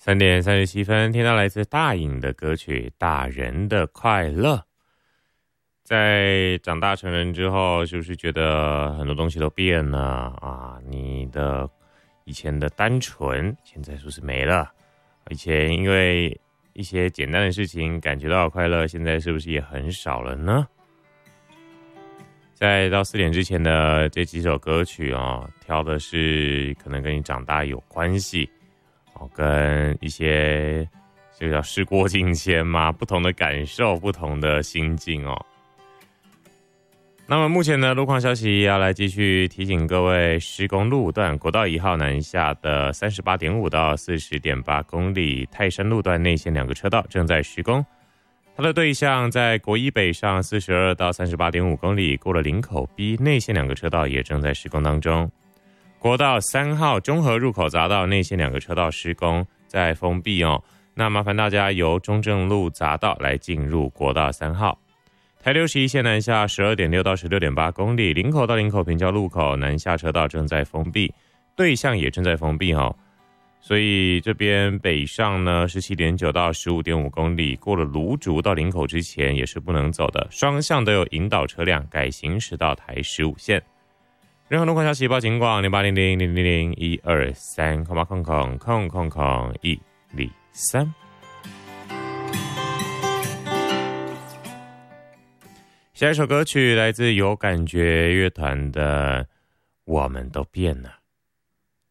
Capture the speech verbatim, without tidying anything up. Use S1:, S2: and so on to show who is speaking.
S1: 三点三十七分，听到来自大颖的歌曲《大人的快乐》。在长大成人之后，是不是觉得很多东西都变了啊？你的以前的单纯，现在是不是没了？以前因为一些简单的事情感觉到快乐，现在是不是也很少了呢？在到四点之前的这几首歌曲哦，挑的是可能跟你长大有关系。哦，跟一些这个叫事过境迁嘛，不同的感受，不同的心境哦。那么目前的路况消息要来继续提醒各位，施工路段国道一号南下的 三十八点五 到 四十点八 公里，泰山路段内线两个车道正在施工。它的对向在国一北上四十二到 三十八点五 公里，过了林口 B 内线两个车道也正在施工当中。国道三号中和入口匝道内线两个车道施工在封闭哦，那麻烦大家由中正路匝道来进入国道三号。台六十一线南下 十二点六 到 十六点八 公里，林口到林口平交路口南下车道正在封闭，对向也正在封闭哦。所以这边北上呢 十七点九 到 十五点五 公里，过了芦竹到林口之前也是不能走的，双向都有引导车辆改行驶到台十五线。任何路况消息报警广零八零零零零零一二三空八空空空空空一零三。下一首歌曲来自有感觉乐团的《我们都变了》。